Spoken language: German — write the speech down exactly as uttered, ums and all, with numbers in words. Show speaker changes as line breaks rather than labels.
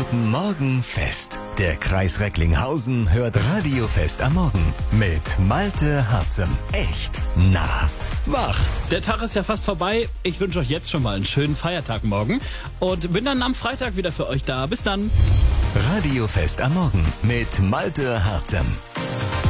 Guten Morgen Fest. Der Kreis Recklinghausen hört Radiofest am Morgen mit Malte Harzem. Echt nah, wach.
Der Tag ist ja fast vorbei. Ich wünsche euch jetzt schon mal einen schönen Feiertag morgen und bin dann am Freitag wieder für euch da. Bis dann.
Radiofest am Morgen mit Malte Harzem.